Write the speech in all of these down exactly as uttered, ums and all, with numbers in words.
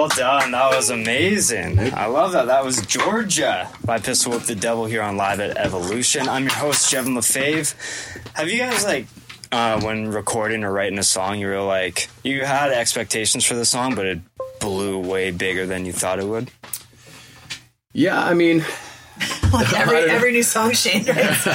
Well done. That was amazing. I love that. That was Georgia by Pistol Whip the Devil here on Live at Evolution. I'm your host, Jevin LaFave. Have you guys, like, uh, when recording or writing a song, you were like, you had expectations for the song, but it blew way bigger than you thought it would? Yeah, I mean... like every every new song Shane writes.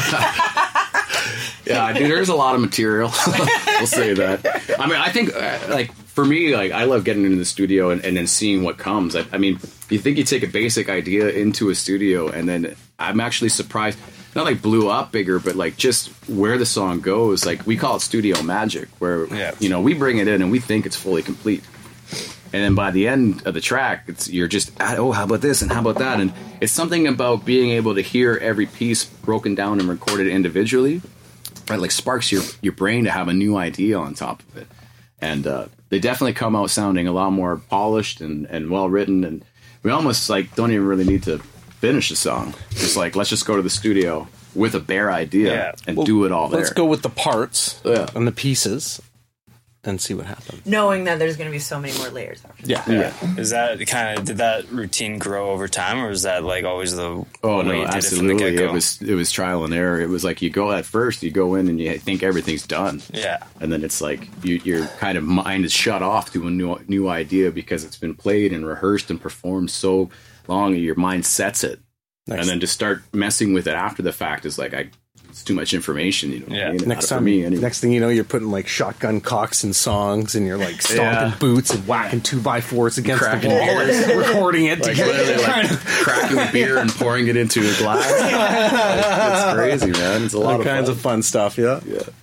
Yeah, dude, there's a lot of material. We'll say that. I mean, I think, uh, like, for me, like, I love getting into the studio and, and then seeing what comes. I, I mean, you think you take a basic idea into a studio, and then I'm actually surprised. Not like blew up bigger, but like just where the song goes. Like, we call it studio magic, where yeah. you know we bring it in and we think it's fully complete. And then by the end of the track, it's you're just, oh, how about this and how about that? And it's something about being able to hear every piece broken down and recorded individually, right? Like sparks your, your brain to have a new idea on top of it. And uh, they definitely come out sounding a lot more polished and, and well written. And we almost like don't even really need to finish the song. It's like, let's just go to the studio with a bare idea yeah. and well, do it all there. Let's go with the parts yeah. and the pieces. And see what happens. Knowing that there's going to be so many more layers after yeah. yeah. Is that kind of, did that routine grow over time, or was that like always the Oh, way no, you did absolutely. it from the It was, it was trial and error. It was like you go at first, you go in and you think everything's done. Yeah. And then it's like you, your kind of mind is shut off to a new, new idea because it's been played and rehearsed and performed so long and your mind sets it. Nice. And then to start messing with it after the fact is like, I, it's too much information, you know. Yeah. You know, next time, me, anyway. next thing you know, you're putting like shotgun cocks in songs, and you're like stomping yeah. boots and whacking two by fours against cracking the wall, and recording it, like, together, like cracking a beer and pouring it into a glass. Like, it's crazy, man. It's a lot All of kinds fun. of fun stuff. Yeah.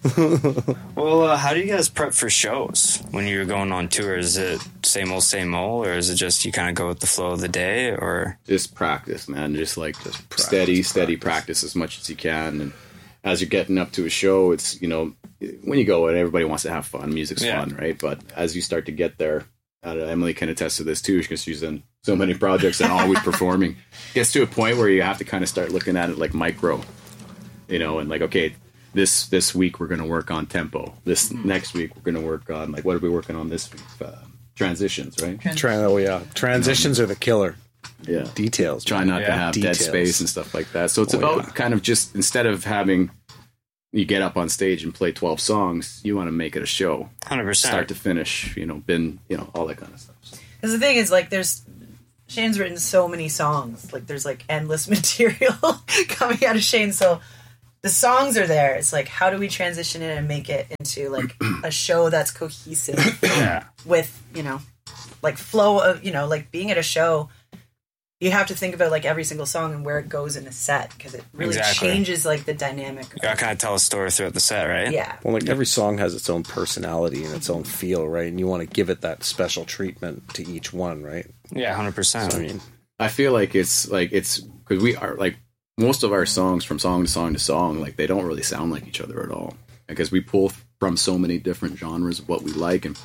Yeah. Well, uh, how do you guys prep for shows when you're going on tour? Is it same old, same old, or is it just you kind of go with the flow of the day, or just practice, man? Just like just practice, steady, practice. steady practice as much as you can, and as you're getting up to a show, it's, you know, when you go and everybody wants to have fun, music's yeah. fun, right? But as you start to get there, uh, Emily can attest to this too, because she's in so many projects and always performing. It gets to a point where you have to kind of start looking at it like micro, you know, and like, okay, this this week we're going to work on tempo. This mm. next week we're going to work on, like, what are we working on this week? Uh, transitions, right? Tran- oh, yeah. Transitions um, are the killer. Yeah. Details. Try not yeah. to have Details. dead space and stuff like that. So it's oh, about yeah. kind of just, instead of having you get up on stage and play twelve songs, you want to make it a show. one hundred percent. Start to finish, you know, been, you know, all that kind of stuff. Because the thing is, like, there's, Shane's written so many songs. Like, there's, like, endless material coming out of Shane. So the songs are there. It's like, how do we transition it and make it into, like, a show that's cohesive yeah. with, you know, like, flow of, you know, like, being at a show, you have to think about, like, every single song and where it goes in a set, because it really exactly. changes, like, the dynamic. You gotta kind of tell a story throughout the set, right? Yeah. Well, like, every song has its own personality and its own feel, right? And you want to give it that special treatment to each one, right? Yeah, one hundred percent. So, I mean, I feel like it's, like, it's, because we are, like, most of our songs from song to song to song, like, they don't really sound like each other at all. Because we pull from so many different genres of what we like. And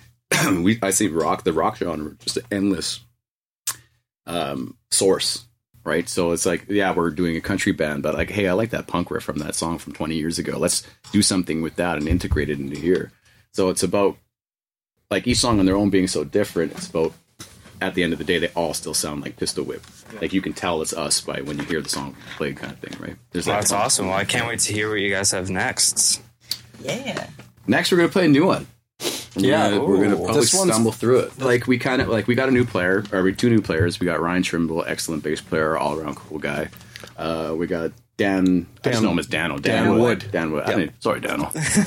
we, I see rock, the rock genre, just an endless um source, right? So it's like, yeah, we're doing a country band, but like, hey, I like that punk riff from that song from twenty years ago. Let's do something with that and integrate it into here. So it's about, like, each song on their own being so different. It's about, at the end of the day, they all still sound like Pistol Whip. Like, you can tell it's us by when you hear the song played, kind of thing, right? There's Well, that that's fun. awesome. Well, I can't wait to hear what you guys have next. Yeah. Next, we're gonna play a new one. We're Yeah, gonna, we're gonna ooh. probably This one's- stumble through it. Like, we kind of, like, we got a new player, or we two new players. We got Ryan Trimble, excellent bass player, all around cool guy. Uh, we got Dan, I just know him as Dano. Dan, Dan Wood. Wood. Dan Wood. Yep. I mean, sorry, Dano.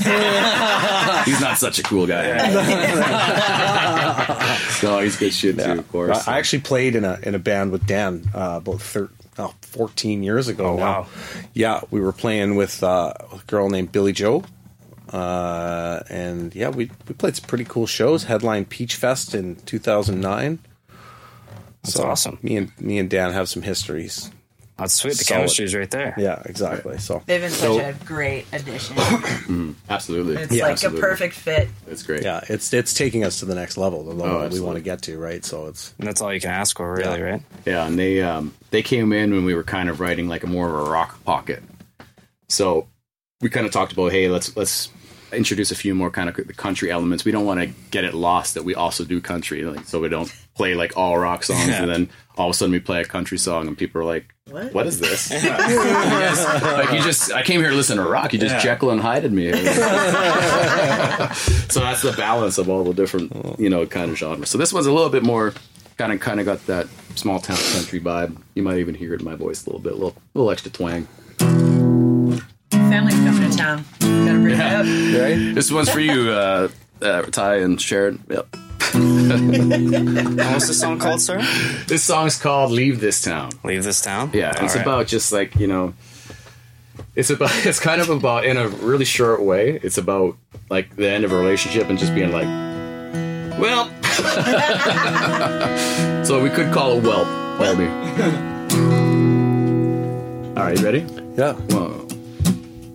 He's not such a cool guy. So he's good shit too, yeah. of course. I actually played in a in a band with Dan uh, about thir- oh, fourteen years ago. Oh, now. wow. Yeah, we were playing with uh, a girl named Billy Joe. Uh, and yeah, we we played some pretty cool shows. Headlined Peach Fest in two thousand nine. That's so awesome. Me and me and Dan have some histories. That's sweet. The Solid. chemistry's right there. Yeah, exactly. So They've been such So- a great addition. Mm, absolutely. It's Yeah, like absolutely. a perfect fit. It's great. yeah, it's it's taking us to the next level, the level Oh, that we absolutely. want to get to, right? So it's And that's all you can ask for, really, Yeah. right? Yeah, and they um, they came in when we were kind of writing like a more of a rock pocket. So we kind of talked about, hey, let's let's introduce a few more kind of the country elements. We don't want to get it lost that we also do country, like, so we don't play like all rock songs Yeah. and then all of a sudden we play a country song and people are like, What? what is this? Yes. Like you just, I came here to listen to rock. You just Yeah. Jekyll and Hyde me. So that's the balance of all the different, you know, kind of genres. So this one's a little bit more kind of kind of got that small town country vibe. You might even hear it in my voice a little bit, a little, little extra twang. Family's coming to town. Gotta bring Yeah. it up. Right? This one's for you, uh, uh, Ty and Sharon. Yep. What's the song called, sir? This song's called "Leave This Town." Leave this town? Yeah, All it's right. about just like, you know, it's about, it's kind of about, in a really short way, it's about like the end of a relationship and just being like, well, so we could call it Welp, maybe. All right, you ready? Yeah. One,